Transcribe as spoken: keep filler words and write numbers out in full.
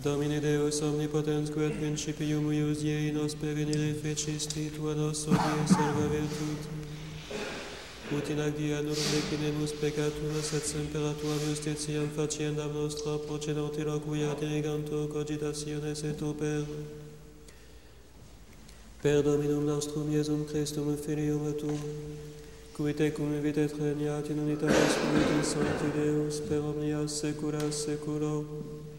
Domine Deus omnipotens, qui ad principium ius Dei nos perenire fecisti, tua nos odie salva virtute. Ut in agia nur decinemus peccaturus et semper tua justitiam faciendam nostra procedote loquia dirigantur cogitationes et oper. Per Dominum nostrum Iesum Christum Filium tuum, qui tecum vita et regnat in unitatis Spiritus Sancti Deus per omnia saecula saeculorum.